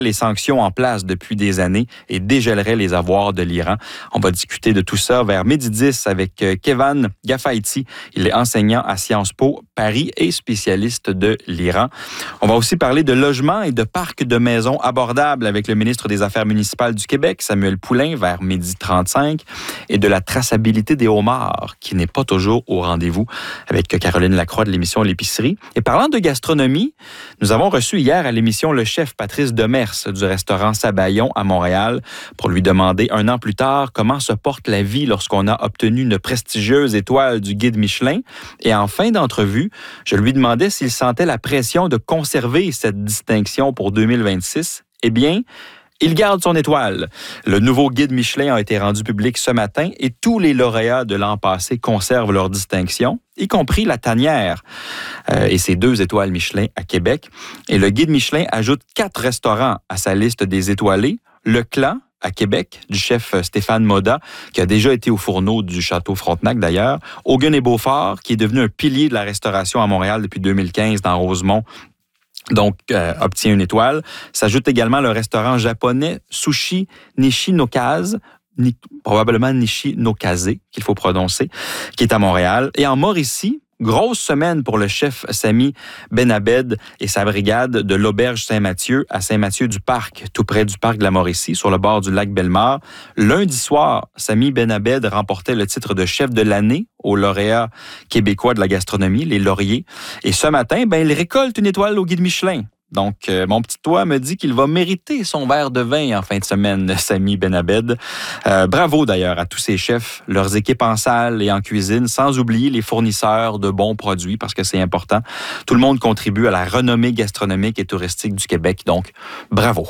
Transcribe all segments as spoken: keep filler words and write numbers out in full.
les sanctions en place depuis des années et dégèlerait les avoirs de l'Iran. On va discuter de tout ça vers midi dix avec Kevan Gafaiti. Il est enseignant à Sciences Po Paris et spécialiste de l'Iran. On va aussi parler de logement et de parcs de maisons abordables avec le ministre des Affaires municipales du Québec, Samuel Poulin, vers midi trente-cinq, et de la traçabilité des homards, qui n'est pas toujours au rendez-vous, avec Caroline Lacroix de l'émission L'Épicerie. Et parlant de gastronomie, nous avons reçu hier à l'émission le chef Patrice Demers du restaurant Sabayon à Montréal pour lui demander un an plus tard comment se porte la vie lorsqu'on a obtenu une prestigieuse étoile du guide Michelin. Et en fin d'entrevue, je lui demandais s'il sentait la pression de conserver cette distinction pour deux mille vingt-six. Eh bien, il garde son étoile. Le nouveau guide Michelin a été rendu public ce matin et tous les lauréats de l'an passé conservent leur distinction, y compris la tanière euh, et ses deux étoiles Michelin à Québec. Et le guide Michelin ajoute quatre restaurants à sa liste des étoilés. Le Clan, à Québec, du chef Stéphane Moda, qui a déjà été au fourneau du Château Frontenac d'ailleurs. Hogan et Beaufort, qui est devenu un pilier de la restauration à Montréal depuis deux mille quinze dans Rosemont. Donc, euh, obtient une étoile. S'ajoute également le restaurant japonais Sushi Nishinokaze, ni, probablement Nishinokaze, qu'il faut prononcer, qui est à Montréal. Et en Mauricie, grosse semaine pour le chef Sami Benabed et sa brigade de l'Auberge Saint-Mathieu à Saint-Mathieu-du-Parc, tout près du parc de la Mauricie, sur le bord du lac Bellemare. Lundi soir, Sami Benabed remportait le titre de chef de l'année aux lauréats québécois de la gastronomie, les lauriers. Et ce matin, ben, il récolte une étoile au guide Michelin. Donc, euh, mon petit toit me dit qu'il va mériter son verre de vin en fin de semaine, Sami Benabed. Euh, bravo d'ailleurs à tous ces chefs, leurs équipes en salle et en cuisine, sans oublier les fournisseurs de bons produits, parce que c'est important. Tout le monde contribue à la renommée gastronomique et touristique du Québec, donc bravo.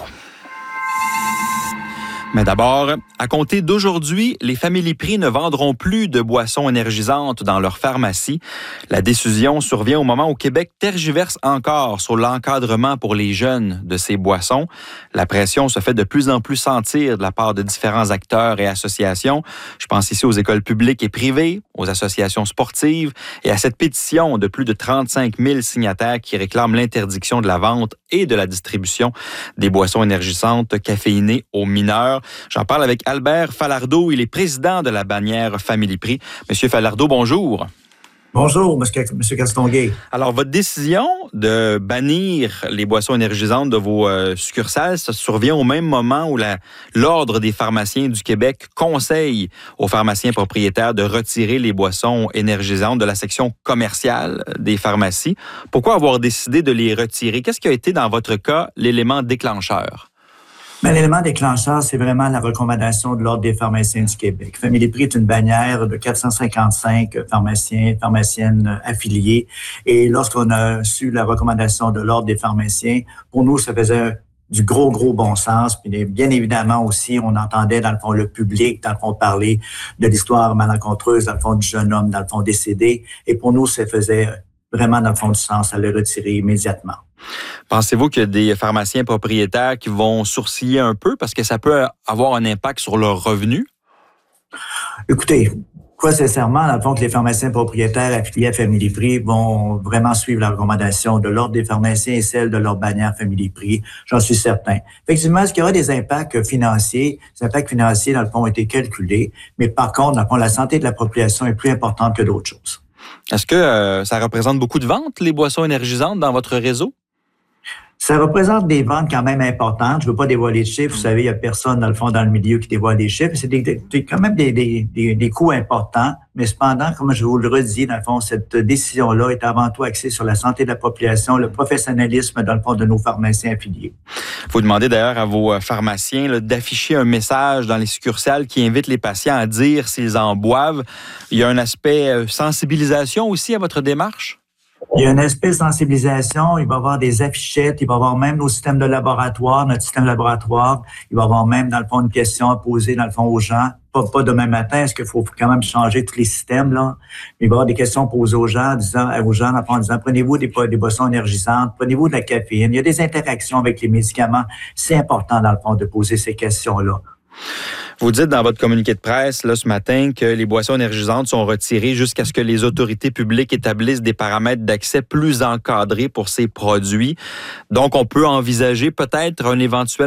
Mais d'abord, à compter d'aujourd'hui, les Family Prix ne vendront plus de boissons énergisantes dans leurs pharmacies. La décision survient au moment où Québec tergiverse encore sur l'encadrement pour les jeunes de ces boissons. La pression se fait de plus en plus sentir de la part de différents acteurs et associations. Je pense ici aux écoles publiques et privées, aux associations sportives et à cette pétition de plus de trente-cinq mille signataires qui réclament l'interdiction de la vente et de la distribution des boissons énergisantes caféinées aux mineurs. J'en parle avec Albert Falardeau. Il est président de la bannière Family Prix. Monsieur Falardeau, bonjour. Bonjour, Monsieur Castonguay. Alors, votre décision de bannir les boissons énergisantes de vos euh, succursales, ça survient au même moment où la, l'Ordre des pharmaciens du Québec conseille aux pharmaciens propriétaires de retirer les boissons énergisantes de la section commerciale des pharmacies. Pourquoi avoir décidé de les retirer? Qu'est-ce qui a été, dans votre cas, l'élément déclencheur? Mais l'élément déclencheur, c'est vraiment la recommandation de l'Ordre des pharmaciens du Québec. Family Prix est une bannière de quatre cent cinquante-cinq pharmaciens, pharmaciennes affiliés. Et lorsqu'on a su la recommandation de l'Ordre des pharmaciens, pour nous, ça faisait du gros, gros bon sens. Puis bien évidemment aussi, on entendait dans le fond le public, dans le fond parler de l'histoire malencontreuse, dans le fond du jeune homme, dans le fond décédé. Et pour nous, ça faisait vraiment dans le fond du sens à le retirer immédiatement. Pensez-vous qu'il y a des pharmaciens propriétaires qui vont sourciller un peu parce que ça peut avoir un impact sur leurs revenus? Écoutez, quoi sincèrement, dans le fond, que les pharmaciens propriétaires affiliés à Family Prix vont vraiment suivre la recommandation de l'Ordre des pharmaciens et celle de leur bannière Family Prix, j'en suis certain. Effectivement, est-ce qu'il y aura des impacts financiers? Les impacts financiers, dans le fond, ont été calculés, mais par contre, dans le fond, la santé de la population est plus importante que d'autres choses. Est-ce que euh, ça représente beaucoup de ventes, les boissons énergisantes, dans votre réseau? Ça représente des ventes quand même importantes. Je ne veux pas dévoiler de chiffres. Vous savez, il n'y a personne, dans le fond, dans le milieu qui dévoile des chiffres. C'est des, des, quand même des, des, des, des coûts importants. Mais cependant, comme je vous le redis, dans le fond, cette décision-là est avant tout axée sur la santé de la population, le professionnalisme, dans le fond, de nos pharmaciens affiliés. Vous demandez d'ailleurs à vos pharmaciens là, d'afficher un message dans les succursales qui invite les patients à dire s'ils en boivent. Il y a un aspect sensibilisation aussi à votre démarche? Il y a un aspect de sensibilisation, il va y avoir des affichettes, il va y avoir même nos systèmes de laboratoire, notre système de laboratoire, il va y avoir même, dans le fond, une question à poser, dans le fond, aux gens. Pas, pas demain matin, est-ce qu'il faut quand même changer tous les systèmes, là? Mais il va y avoir des questions posées aux gens, disant, aux gens, dans le fond, en disant, prenez-vous des, des boissons énergisantes, prenez-vous de la caféine. Il y a des interactions avec les médicaments. C'est important, dans le fond, de poser ces questions-là. Vous dites dans votre communiqué de presse là, ce matin que les boissons énergisantes sont retirées jusqu'à ce que les autorités publiques établissent des paramètres d'accès plus encadrés pour ces produits. Donc, on peut envisager peut-être un éventuel